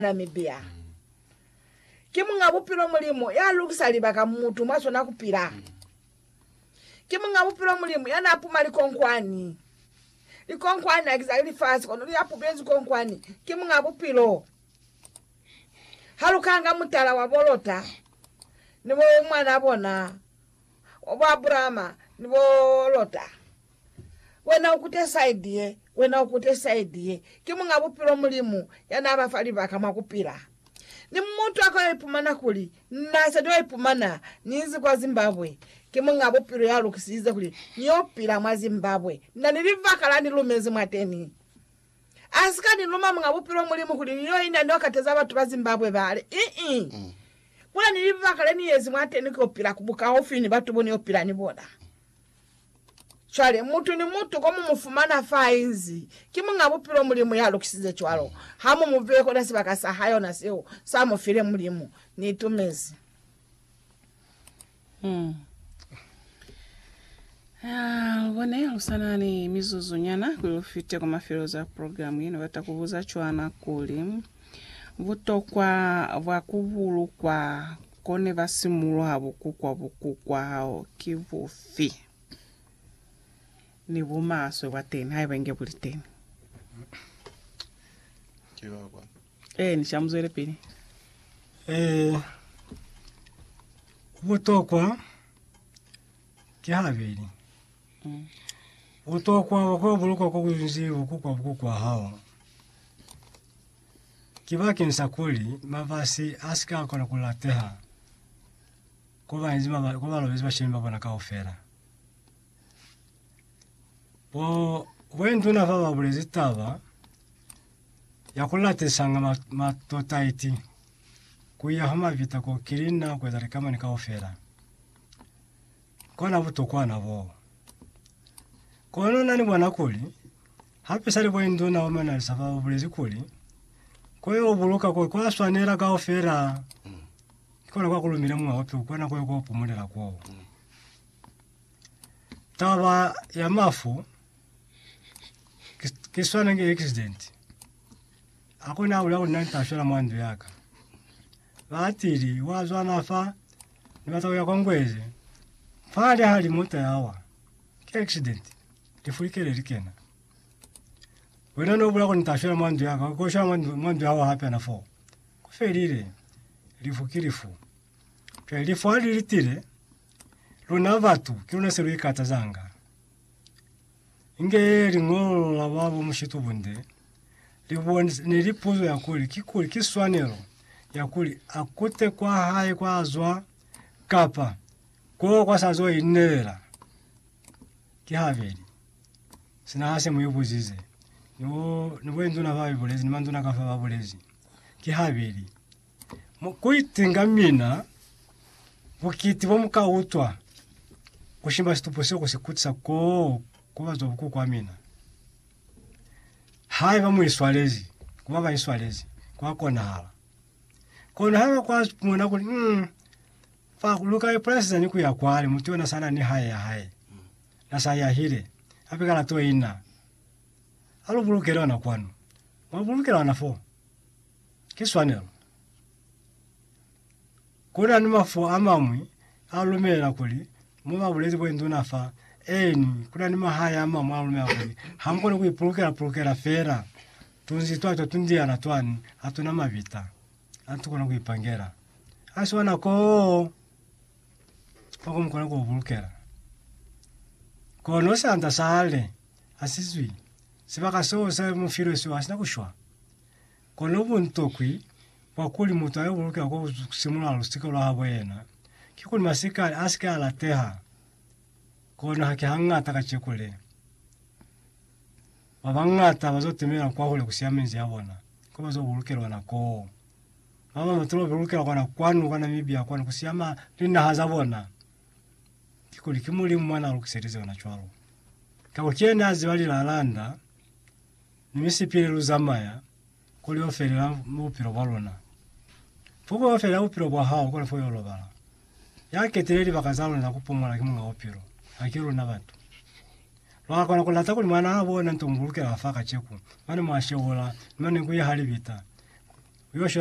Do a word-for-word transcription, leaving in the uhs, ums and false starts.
Namibia. Kimu ngabupiro mulimo ya lugisali baka mutu maso nakupira. Kimu ngabupiro mulimo ya napuma likonkwani. Likonkwani akizali fasi kono yapu benzu konkwani. Kimu ngabupiro. Halukanga mutala wa bolota. Nibo mwana bona. Oba Abrahama nibo lota. Wena ukute side ye, wena ukute side ye. Kimu ngabupiro mulimo ya nabafali baka makupira. Ni mtu akwa ipumana kuli. Nasa doa ipumana. Nizi kwa Zimbabwe. Kimu ngabupiro ya lukisiza kuli. Niopira mwa Zimbabwe. Na nilivakala nilumezi mwateni. Asika niluma ngabupiro mulimu kuli. Niyo ina ndio katezaba tuwa Zimbabwe bale. Ii. Mm. Kuna nilivakala niyezi mwateni kiopira kubuka hofi ni batu boni opira ni boda. Chwale, mutu ni mutu komu mufumana faizi. Kimu ngabupiro mulimu ya lukisize chwalo. Hamu muveko nasi baka sahayo naseo. Sa mufire mulimu. Ni tumezi. Hmm. Ah, wane usana ni mizuzu nyana. Kulufite kwa mafiroza programu. Yino wata kubuza chwana kuli. Vuto kwa wakuvulu kwa kone vasimulu habuku kwa buku kwa hao kivufi. Ni bumaso wateni. Hai wenge buliteni. Kiwa kwa. Eh, ni shamuzwele pini. Eh, Utokwa kihabiri. Mm. Utokwa wako buluko kwa kuzinzivu kukwa kukwa hao. Kibaki nsakuli mavasi aska kola kulateha. Kuba nzima kuba lobezi bashimba bona kaofera. Bo wendu na vava bulezi tava yakulate sanga matotaiti. Kuya hama vita ko kirina kwa zari kama nikaofera. Kona buto kwa nabo. Kono nani bwana kuli. Hapi sari bwendu na wamana lisava bulezi kuli. Koyo buluka ko kwa swanera kaofera. Kona kwa kulumira mwa wapi ukwana koyo ko pumulira kwao. Tava ya mafu kiswana nge accident. Akona ula ula ntashola mwandu yaka. Batiri wazwa nafa nibatoya kongweze. Fali hali moto yawa. Ke accident. Tifurikele likena. Wena no bula ko ntashola mwandu yaka ko sha mwandu mwandu yawa hapa na fo. Kufelire lifukirifu. Pe lifali litire luna vatu kiruna seru ikatazanga. Inge ringolo la babu mushitu bunde. Libone nilipuzo ya kuli kikuli kiswanero ya kuli akute kwa hai kwa azwa kapa ko kwa sazo inera kihaveri sina hase muyubuzize no nibwendu na babu bulezi nimandu na kafa babulezi kihaveri mukuitenga mina bukiti bomuka utwa kushimba situpose kusikutsa ko kubazo buku kwa mina hai bamu iswalezi kuba ba iswalezi kwa kona hala kona hala kwa mwana kuli mm fa kuluka president ku ya kwali mutiona sana ni haya haya na saya hile apikala to ina alo bulukera na kwano mabulukera na fo kiswanelo kona ni mafo amamwi alumera kuli muba bulezi bwendu nafa eni kuna ni mahaya amamwi alumera kuli hamkono kuipulukera pulukera fera tunzi twato tundia na twani hatuna mavita atukona kuipangera aswana ko pako mkona kubulukera kono santa sale asizwi sibaka so sa mufiro so asina kushwa kono buntokwi wakuli mutayo bulukera ko simula lusiko la habwena kikuli masika aska la teha kono hakihanga takachekule Wabangata bazotemera kwa hole kusiamenzi yabona. Ko bazobulukera nako. Mama matulo bulukera kwa kwanu kwa Namibia kwa kusiama linda hazabona. Kikuli kimuli mwana alukuserize na chwalo. Kako kienda azibali la landa. Nimisipire luzamaya kuli oferera mupiro balona. Fuko oferera upiro bwa hao kwa foyo lobala. Yake tereri bakazalo na kupomala kimunga opiro. Akiru na bantu. Wakona kulata kuli mwana abo na ntombulukera afaka cheku. Mane mwashobola, mane kuya halibita. uyosho